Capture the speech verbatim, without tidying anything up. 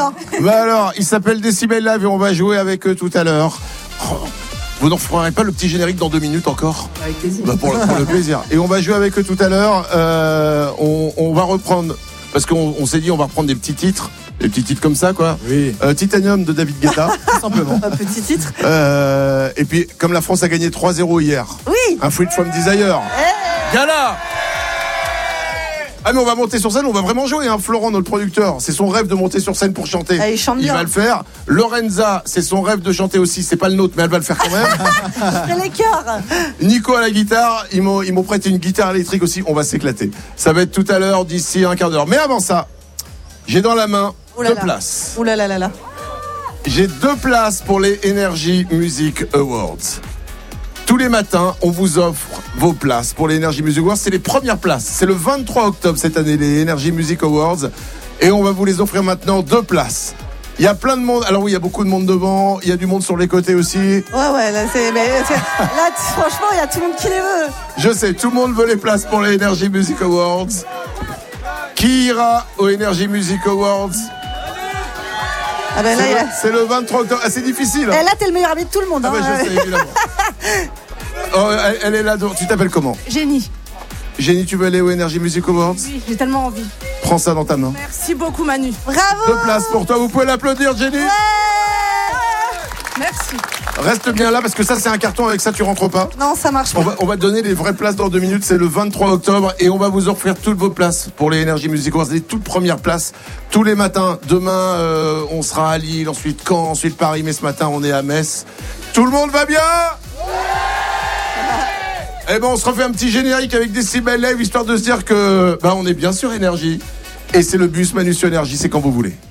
Hein. Bah alors, il s'appelle Décibel Live et on va jouer avec eux tout à l'heure. Oh, vous n'en ferez pas le petit générique dans deux minutes encore ? Avec plaisir. Bah pour, le, pour le plaisir. Et on va jouer avec eux tout à l'heure. Euh, on, on va reprendre, parce qu'on on s'est dit on va reprendre des petits titres. Des petits titres comme ça, quoi. Oui. Euh, Titanium de David Guetta, tout simplement. Un petit titre. Euh, et puis, comme la France a gagné trois zéro hier. Oui. Un Freed from Desire. Hey. Gala. Ah, mais on va monter sur scène, on va vraiment jouer, hein. Florent, notre producteur, c'est son rêve de monter sur scène pour chanter. Ah, il chante bien. va le faire. Lorenza, c'est son rêve de chanter aussi. C'est pas le nôtre, mais elle va le faire quand même. Je ferai les cœurs. Nico à la guitare, ils m'ont, ils m'ont prêté une guitare électrique aussi. On va s'éclater. Ça va être tout à l'heure, d'ici un quart d'heure. Mais avant ça, j'ai dans la main Ouh là deux là. places. Ouh là là là là. J'ai deux places pour les Energy Music Awards. Tous les matins, on vous offre vos places pour les Energy Music Awards. C'est les premières places. C'est le vingt-trois octobre cette année, les Energy Music Awards. Et on va vous les offrir maintenant, deux places. Il y a plein de monde. Alors oui, il y a beaucoup de monde devant. Il y a du monde sur les côtés aussi. Ouais, ouais, là, c'est, mais, c'est- là t- franchement, il y a tout le monde qui les veut. Je sais, tout le monde veut les places pour les Energy Music Awards. Qui ira aux Energy Music Awards ? Ah ben là, C'est il y le, a... c'est le vingt-trois octobre. Ah, c'est difficile. Eh, là, t'es le meilleur ami de tout le monde. Ah bah, Hein. je sais, évidemment. Oh, elle, elle est là. donc, Tu t'appelles comment ? Génie. Jenny, tu veux aller aux Energy Music Awards ? Oui, j'ai tellement envie. Prends ça dans ta main. Merci beaucoup, Manu. Bravo. Deux places pour toi. Vous pouvez l'applaudir, Jenny ? Merci. Reste bien là parce que ça, c'est un carton. Avec ça, tu rentres pas. Non, ça marche On pas. va, on va donner les vraies places dans deux minutes. C'est le vingt-trois octobre et on va vous offrir toutes vos places pour les Energy Music Awards. Les toutes premières places tous les matins. Demain, euh, on sera à Lille, ensuite Caen, ensuite Paris. Mais ce matin, on est à Metz. Tout le monde va bien ? Eh ben, on se refait un petit générique avec Décibel Live histoire de se dire que, bah, on est bien sur Énergie. Et c'est le bus Manu sur Énergie. C'est quand vous voulez.